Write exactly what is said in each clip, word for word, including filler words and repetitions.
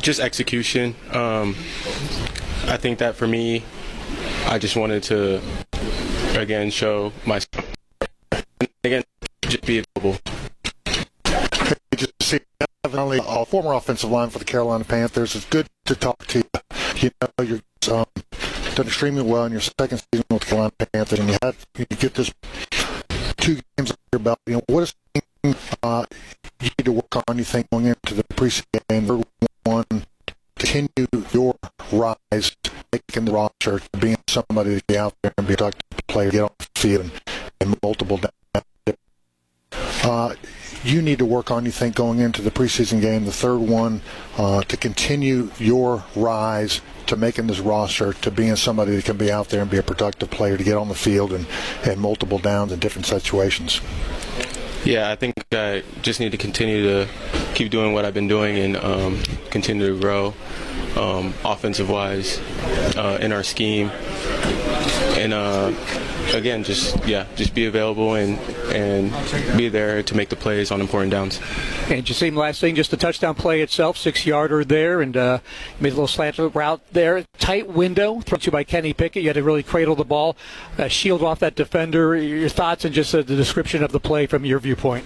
just execution. Um, I think that for me, I just wanted to, again, show my, again, just be available. You just see, evidently, a former offensive line for the Carolina Panthers. It's good to talk to you. You know, you're um, done extremely well in your second season with the Carolina Panthers, and you had you get this two games under your belt. You know, what is something uh, you need to work on, you think, going into the preseason game? Third one, continue your rise, making the roster, being somebody to be out there and be a productive player, get on the field and, and multiple downs. Uh, you need to work on, you think, going into the preseason game, the third one, uh, to continue your rise to making this roster, to being somebody that can be out there and be a productive player, to get on the field and, and multiple downs in different situations? Yeah, I think I just need to continue to keep doing what I've been doing and um, continue to grow um, offensive-wise uh, in our scheme. And uh, again, just yeah, just be available and and be there to make the plays on important downs. And Jasim, last thing, just the touchdown play itself, six-yarder there, and uh, made a little slant route there. Tight window, thrown to by Kenny Pickett. You had to really cradle the ball, uh, shield off that defender. Your thoughts and just uh, the description of the play from your viewpoint?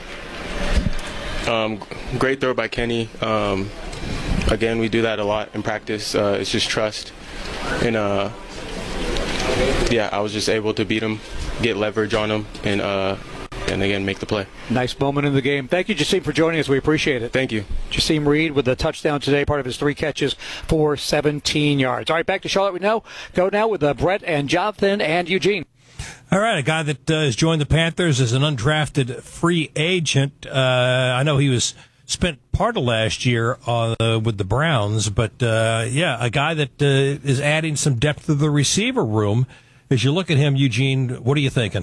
Um, great throw by Kenny. Um, again, we do that a lot in practice. Uh, it's just trust. And uh, yeah, I was just able to beat him, get leverage on him, and uh, and again make the play. Nice moment in the game. Thank you, Jasim, for joining us. We appreciate it. Thank you. Jasim Reed with the touchdown today, part of his three catches for seventeen yards. All right, back to Charlotte we know. Go now with uh, Brett and Jonathan and Eugene. All right, a guy that uh, has joined the Panthers as an undrafted free agent. Uh, I know he was spent part of last year uh, with the Browns, but uh, yeah, a guy that uh, is adding some depth to the receiver room. As you look at him, Eugene, what are you thinking?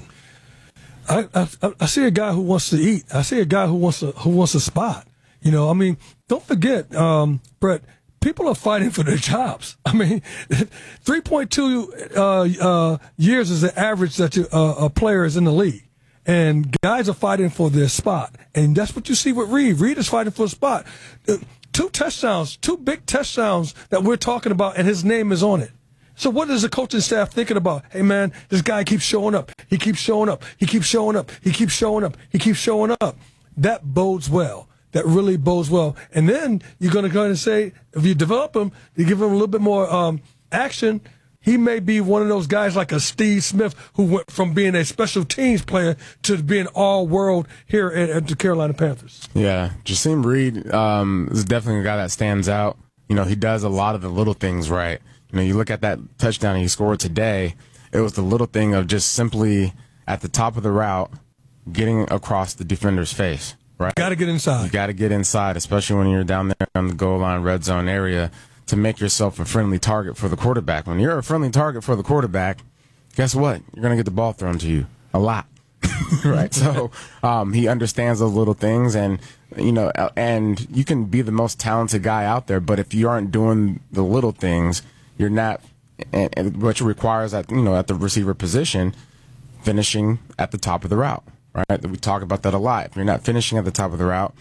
I, I, I see a guy who wants to eat. I see a guy who wants to who wants a spot. You know, I mean, don't forget, um, Brett. People are fighting for their jobs. I mean, three point two uh, uh, years is the average that you, uh, a player is in the league. And guys are fighting for their spot. And that's what you see with Reed. Reed is fighting for a spot. Uh, two touchdowns, two big touchdowns that we're talking about, and his name is on it. So what is the coaching staff thinking about? Hey, man, this guy keeps showing up. He keeps showing up. He keeps showing up. He keeps showing up. He keeps showing up. That bodes well. That really bodes well. And then you're going to go ahead and say, if you develop him, you give him a little bit more um, action, he may be one of those guys like a Steve Smith who went from being a special teams player to being all-world here at, at the Carolina Panthers. Yeah, Jasim Reed um, is definitely a guy that stands out. You know, he does a lot of the little things right. You know, you look at that touchdown he scored today, it was the little thing of just simply at the top of the route getting across the defender's face. Right. Got to get inside. You got to get inside, especially when you're down there on the goal line, red zone area, to make yourself a friendly target for the quarterback. When you're a friendly target for the quarterback, guess what? You're going to get the ball thrown to you a lot. Right. So um, he understands those little things, and you know, and you can be the most talented guy out there, but if you aren't doing the little things, you're not. And, and which requires at you know at the receiver position, finishing at the top of the route. Right, we talk about that a lot. If you're not finishing at the top of the route,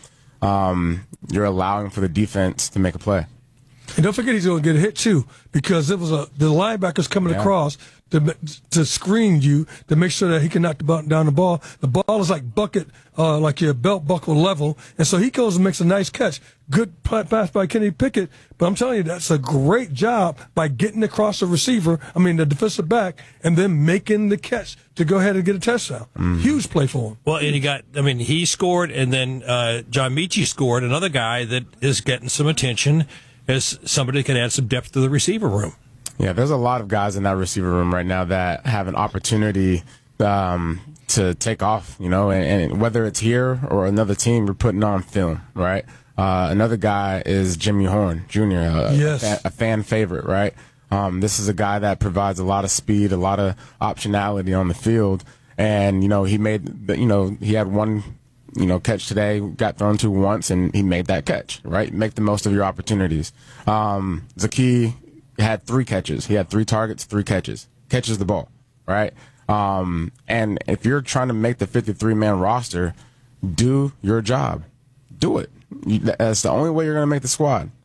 um, you're allowing for the defense to make a play. And don't forget he's going to get hit too, because it was a the linebackers coming yeah. across to to screen you to make sure that he can knock the ball, down the ball. The ball is like bucket, uh, like your belt buckle level, and so he goes and makes a nice catch. Good pass by Kenny Pickett, but I'm telling you, that's a great job by getting across the receiver, I mean the defensive back, and then making the catch to go ahead and get a touchdown. Mm. Huge play for him. Well, and he got, I mean, he scored, and then uh, John Mechie scored, another guy that is getting some attention as somebody that can add some depth to the receiver room. Yeah, there's a lot of guys in that receiver room right now that have an opportunity um, to take off, you know, and, and whether it's here or another team, we're putting on film, right? Uh, another guy is Jimmy Horn Junior, a, yes. a, a fan favorite, right? Um, this is a guy that provides a lot of speed, a lot of optionality on the field, and you know he made, you know, he had one, you know, catch today, got thrown to once, and he made that catch, right? Make the most of your opportunities. Um, Zaki had three catches. He had three targets, three catches. Catches the ball, right? Um, and if you're trying to make the fifty-three man roster, do your job. Do it. You, that's the only way you're going to make the squad.